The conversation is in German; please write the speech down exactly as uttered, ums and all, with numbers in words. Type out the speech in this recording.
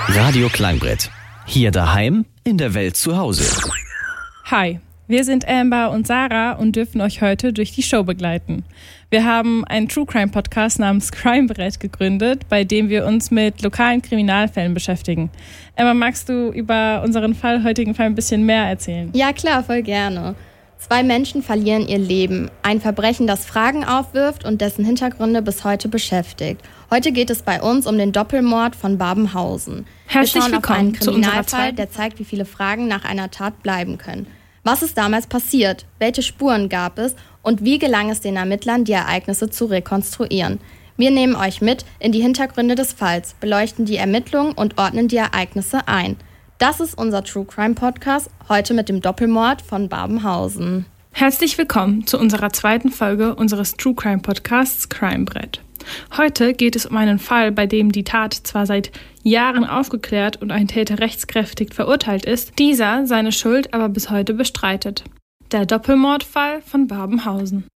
Radio Klangbrett. Hier daheim, in der Welt zu Hause. Hi, wir sind Amber und Sarah und dürfen euch heute durch die Show begleiten. Wir haben einen True Crime Podcast namens Crimebrett gegründet, bei dem wir uns mit lokalen Kriminalfällen beschäftigen. Amber, magst du über unseren Fall, heutigen Fall ein bisschen mehr erzählen? Ja klar, voll gerne. Zwei Menschen verlieren ihr Leben. Ein Verbrechen, das Fragen aufwirft und dessen Hintergründe bis heute beschäftigt. Heute geht es bei uns um den Doppelmord von Babenhausen. Herzlich Wir schauen auf einen willkommen zu unserer Kriminalfall, zweiten- der zeigt, wie viele Fragen nach einer Tat bleiben können. Was ist damals passiert? Welche Spuren gab es? Und wie gelang es den Ermittlern, die Ereignisse zu rekonstruieren? Wir nehmen euch mit in die Hintergründe des Falls, beleuchten die Ermittlungen und ordnen die Ereignisse ein. Das ist unser True Crime Podcast, heute mit dem Doppelmord von Babenhausen. Herzlich willkommen zu unserer zweiten Folge unseres True Crime Podcasts Crimebrett. Heute geht es um einen Fall, bei dem die Tat zwar seit Jahren aufgeklärt und ein Täter rechtskräftig verurteilt ist, dieser seine Schuld aber bis heute bestreitet. Der Doppelmordfall von Babenhausen.